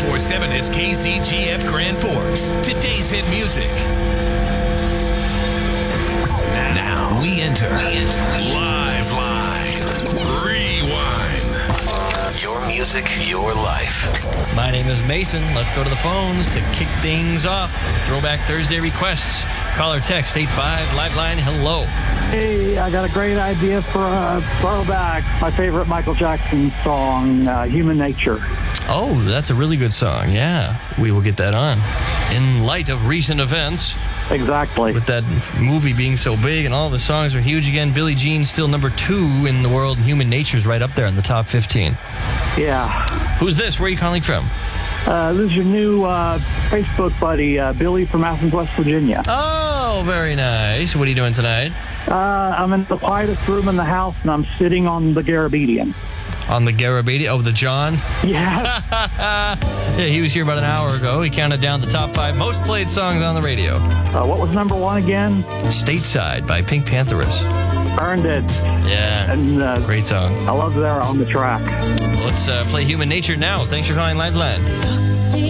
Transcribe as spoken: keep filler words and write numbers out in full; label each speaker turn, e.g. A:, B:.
A: ninety-four point seven is K C G F Grand Forks. Today's hit music. Now we enter, we enter Live Line Rewind. Your music, your life.
B: My name is Mason. Let's go to the phones to kick things off. Throwback Thursday requests. Call or text eight five Liveline. Hello.
C: Hey, I got a great idea for a throwback. My favorite Michael Jackson song, uh, Human Nature.
B: Oh, that's a really good song. Yeah, we will get that on. In light of recent events,
C: Exactly.
B: with that movie being so big and all the songs are huge again, Billie Jean still number two in the world, and Human Nature's right up there in the top fifteen.
C: Yeah.
B: Who's this? Where are you calling from?
C: Uh, this is your new uh, Facebook buddy, uh, Billy from Athens, West Virginia.
B: Oh, very nice. What are you doing tonight?
C: Uh, I'm in the quietest room in the house, and I'm sitting on the Garabedian.
B: On the Garabedian? Oh, the John?
C: Yeah.
B: Yeah, he was here about an hour ago. He counted down the top five most played songs on the radio.
C: Uh, what was number one again?
B: Stateside by Pink Pantheress.
C: Earned It.
B: Yeah,
C: And uh,
B: great song.
C: I love Zara on the track.
B: Let's uh, play Human Nature now. Thanks for calling Liveline.